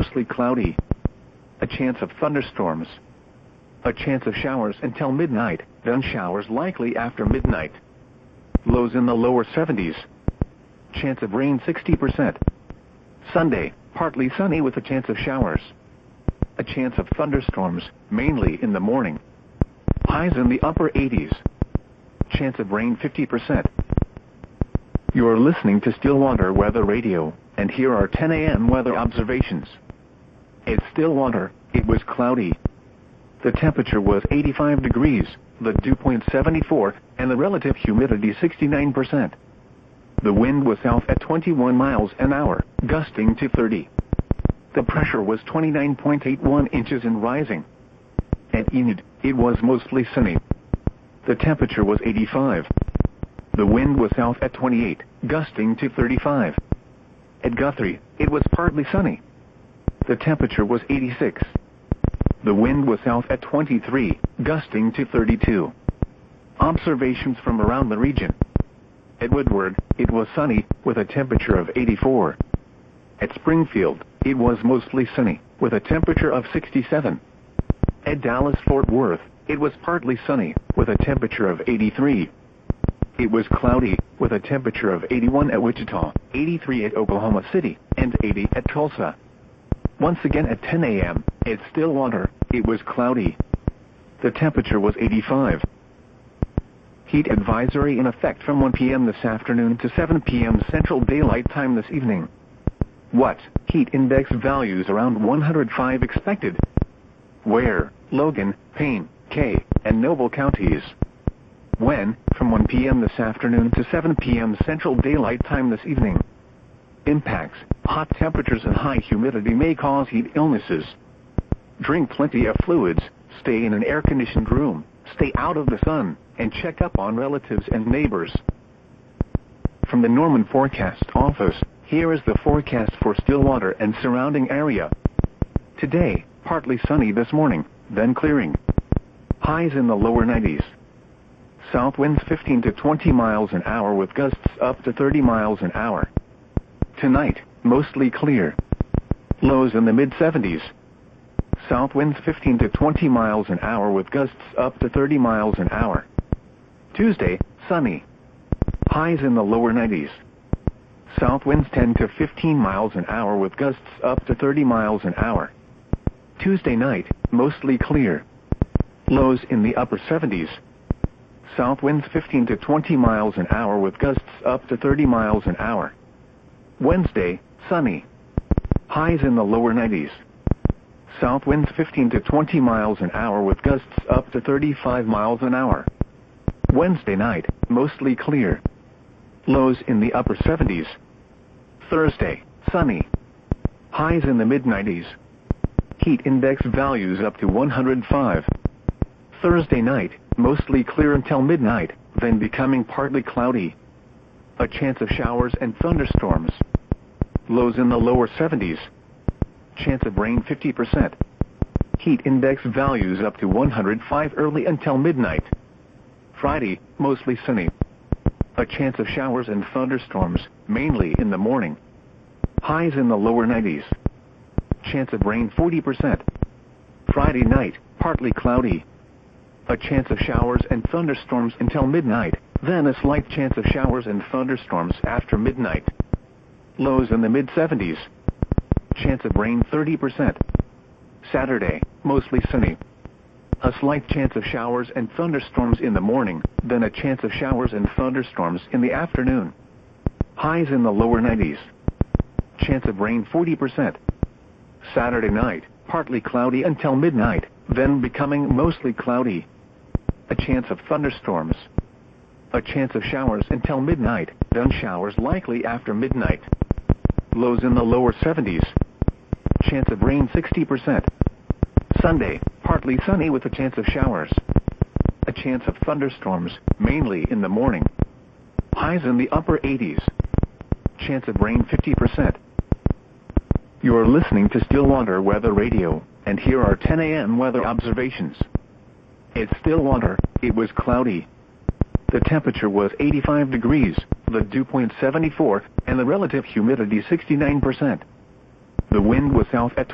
mostly cloudy. A chance of thunderstorms. A chance of showers until midnight, then showers likely after midnight. Lows in the lower 70s. Chance of rain 60%. Sunday, partly sunny with a chance of showers. A chance of thunderstorms, mainly in the morning. Highs in the upper 80s. Chance of rain 50%. You're listening to Stillwater Weather Radio, and here are 10 a.m. weather observations. At Stillwater, it was cloudy. The temperature was 85 degrees, the dew point 74, and the relative humidity 69%. The wind was south at 21 miles an hour, gusting to 30. The pressure was 29.81 inches and rising. At Enid, it was mostly sunny. The temperature was 85. The wind was south at 28, gusting to 35. At Guthrie, it was partly sunny. The temperature was 86. The wind was south at 23, gusting to 32. Observations from around the region. At Woodward, it was sunny, with a temperature of 84. At Springfield, it was mostly sunny, with a temperature of 67. At Dallas-Fort Worth, it was partly sunny, with a temperature of 83. It was cloudy, with a temperature of 81 at Wichita, 83 at Oklahoma City, and 80 at Tulsa. Once again at 10 a.m., at Stillwater, it was cloudy. The temperature was 85. Heat advisory in effect from 1 p.m. this afternoon to 7 p.m. Central Daylight Time this evening. What? Heat index values around 105 expected. Where? Logan, Payne, Kay, and Noble counties. When? From 1 p.m. this afternoon to 7 p.m. Central Daylight Time this evening. Impacts. Hot temperatures and high humidity may cause heat illnesses. Drink plenty of fluids, stay in an air-conditioned room, stay out of the sun, and check up on relatives and neighbors. From the Norman Forecast Office, here is the forecast for Stillwater and surrounding area. Today, partly sunny this morning, then clearing. Highs in the lower 90s. South winds 15 to 20 miles an hour with gusts up to 30 miles an hour. Tonight, mostly clear. Lows in the mid-70s. South winds 15 to 20 miles an hour with gusts up to 30 miles an hour. Tuesday, sunny. Highs in the lower 90s. South winds 10 to 15 miles an hour with gusts up to 30 miles an hour. Tuesday night, mostly clear. Lows in the upper 70s. South winds 15 to 20 miles an hour with gusts up to 30 miles an hour. Wednesday, sunny. Highs in the lower 90s. South winds 15 to 20 miles an hour with gusts up to 35 miles an hour. Wednesday night, mostly clear. Lows in the upper 70s. Thursday, sunny. Highs in the mid-90s. Heat index values up to 105. Thursday night, mostly clear until midnight, then becoming partly cloudy. A chance of showers and thunderstorms. Lows in the lower 70s. Chance of rain 50%. Heat index values up to 105 early until midnight. Friday, mostly sunny. A chance of showers and thunderstorms, mainly in the morning. Highs in the lower 90s. Chance of rain 40%. Friday night, partly cloudy. A chance of showers and thunderstorms until midnight, then a slight chance of showers and thunderstorms after midnight. Lows in the mid-70s. Chance of rain 30%. Saturday, mostly sunny. A slight chance of showers and thunderstorms in the morning, then a chance of showers and thunderstorms in the afternoon. Highs in the lower 90s. Chance of rain 40%. Saturday night, partly cloudy until midnight, then becoming mostly cloudy. A chance of thunderstorms. A chance of showers until midnight, then showers likely after midnight. Lows in the lower 70s. Chance of rain 60%. Sunday, partly sunny with a chance of showers. A chance of thunderstorms, mainly in the morning. Highs in the upper 80s. Chance of rain 50%. You're listening to Stillwater Weather Radio, and here are 10 a.m. weather observations. At Stillwater, it was cloudy. The temperature was 85 degrees, the dew point 74, and the relative humidity 69%. The wind was south at